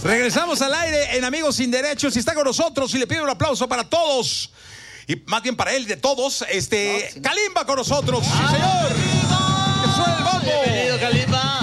Regresamos al aire en Amigos Sin Derechos y está con nosotros y le pido un aplauso para todos. Y más bien para él, de todos, Kalimba con nosotros. ¡Sí, señor! ¡Que suene el bombo! Bienvenido, Kalimba.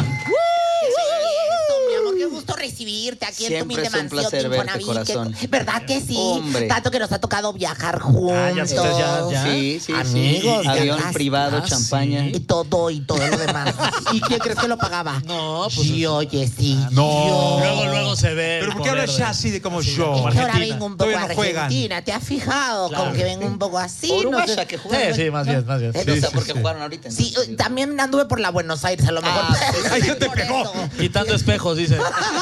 Qué gusto recibirte aquí Siempre en tu humilde es un mansión placer verte, corazón. ¿Verdad que sí? Hombre. Tanto que nos ha tocado viajar juntos. Ya. Sí. Amigos, ya Avión casi. privado, champaña. Y todo lo demás. ¿Y quién crees que lo pagaba? No, pues. Sí, oye, sí. No. Luego se ve. ¿Pero por qué el hablas poder ya así de como así, yo? como Que ahora Argentina. vengo un poco Todavía no juegan. argentina. ¿Te has fijado? Claro. Como que vengo un poco así. Uruguaya, no sé. que jugaron. Sí, más bien. No sé por qué jugaron ahorita. Sí, también anduve por la Buenos Aires, a lo mejor. Ahí se te Por pegó. eso. Quitando espejos, dice.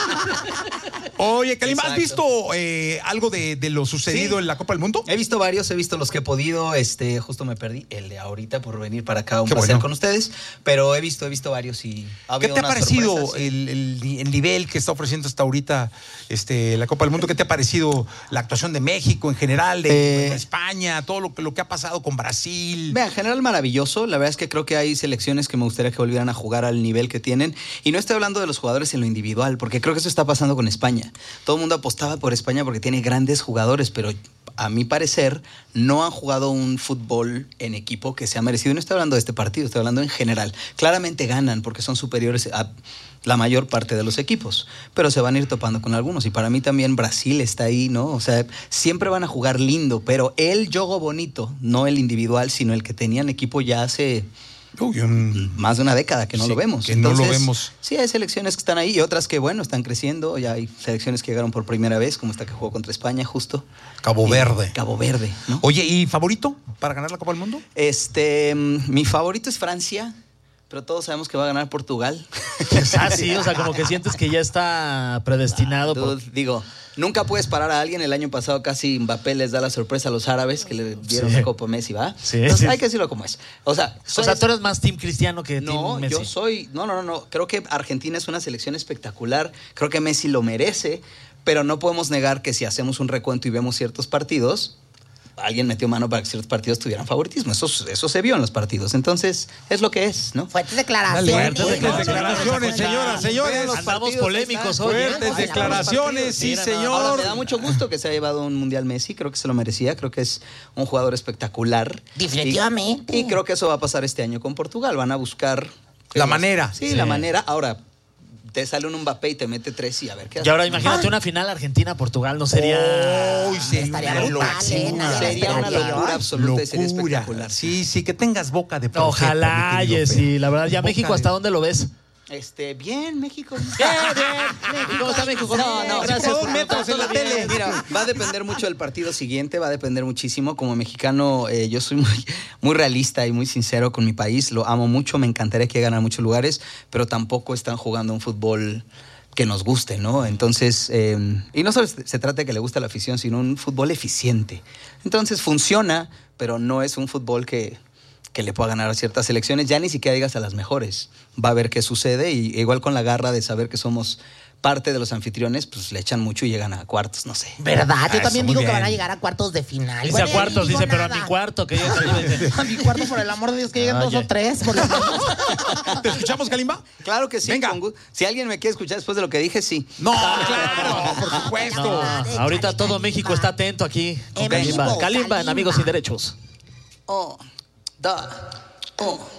Oye, Kalimba, ¿has Exacto. visto algo de lo sucedido Sí. en la Copa del Mundo? He visto varios, he visto los que he podido. Justo me perdí el de ahorita por venir para acá. Un Qué placer bueno. con ustedes. Pero he visto varios y ha ¿Qué habido te ha unas parecido sorpresas, sí. el nivel que está ofreciendo hasta ahorita la Copa del Mundo? ¿Qué te ha parecido la actuación de México en general, de España, todo lo que ha pasado con Brasil? Vea, en general maravilloso. La verdad es que creo que hay selecciones que me gustaría que volvieran a jugar al nivel que tienen. Y no estoy hablando de los jugadores en lo individual, porque creo que eso está pasando con España. Todo el mundo apostaba por España porque tiene grandes jugadores, pero a mi parecer no han jugado un fútbol en equipo que se ha merecido. Y no estoy hablando de este partido, estoy hablando en general. Claramente ganan porque son superiores a la mayor parte de los equipos, pero se van a ir topando con algunos. Y para mí también Brasil está ahí, ¿no? O sea, siempre van a jugar lindo, pero el juego bonito, no el individual, sino el que tenían equipo ya hace más de una década que no Sí, lo vemos. que no lo vemos. Sí, hay selecciones que están ahí y otras que, bueno, están creciendo. Ya hay selecciones que llegaron por primera vez, como esta que jugó contra España, justo. Cabo Verde. Cabo Verde, ¿no? Oye, ¿y favorito para ganar la Copa del Mundo? Mi favorito es Francia, pero todos sabemos que va a ganar Portugal. Sí, o sea, como que sientes que ya está predestinado. Dude, digo, nunca puedes parar a alguien. El año pasado casi Mbappé les da la sorpresa a los árabes que le dieron la Copa a Messi, ¿va? Sí, Entonces sí. hay que decirlo como es. O sea, tú eres más Team Cristiano que no, Team Messi. yo soy... No. Creo que Argentina es una selección espectacular. Creo que Messi lo merece, pero no podemos negar que si hacemos un recuento y vemos ciertos partidos, alguien metió mano para que ciertos partidos tuvieran favoritismo. Eso se vio en los partidos. Entonces, es lo que es, ¿no? Fuertes declaraciones. Fuertes declaraciones, señoras, señores. Los Andamos partidos, polémicos ahí hoy. están. Fuertes Oye, declaraciones, sí, Mira, señor. Ahora, me da mucho gusto que se haya llevado un Mundial Messi. Creo que se lo merecía. Creo que es un jugador espectacular. Definitivamente. Y creo que eso va a pasar este año con Portugal. Van a buscar... La manera. Sí, la manera. Ahora, te sale un Mbappé y te mete 3 y a ver qué hace. Y ahora imagínate una final Argentina-Portugal, ¿no sería? Uy, sería Estaría una brutal, locura. nadie la Sería una esperaría. locura absoluta y sería Locura. espectacular. Sí, que tengas boca de profeta, Ojalá, mi querido Jessy. Fer. La verdad, ya Boca México, de- ¿hasta dónde lo ves? Bien, México. ¿Cómo está México? No, gracias. como 2 metros en la tele. Mira, va a depender mucho del partido siguiente, va a depender muchísimo. Como mexicano, yo soy muy realista y muy sincero con mi país. Lo amo mucho, me encantaría que ganen muchos lugares, pero tampoco están jugando un fútbol que nos guste, ¿no? Entonces, y no solo se trata de que le guste a la afición, sino un fútbol eficiente. Entonces funciona, pero no es un fútbol que le pueda ganar a ciertas selecciones, ya ni siquiera digas a las mejores. Va a ver qué sucede y igual con la garra de saber que somos parte de los anfitriones, pues le echan mucho y llegan a cuartos, no sé. ¿Verdad? Yo Eso, también muy digo que bien. van a llegar a cuartos de final. Dice a Bueno, cuartos, ni digo dice, pero a nada. mi cuarto, que ya está. A mi cuarto, por el amor de Dios, que lleguen 2 ya. o 3. Por lo menos. ¿Te escuchamos, Kalimba? Claro que sí. Venga. Si alguien me quiere escuchar después de lo que dije, sí. No, claro, por supuesto. No, ahorita todo México está atento aquí con En Kalimba. vivo, Kalimba en Kalimba. Amigos Sin Derechos. Oh, da, oh.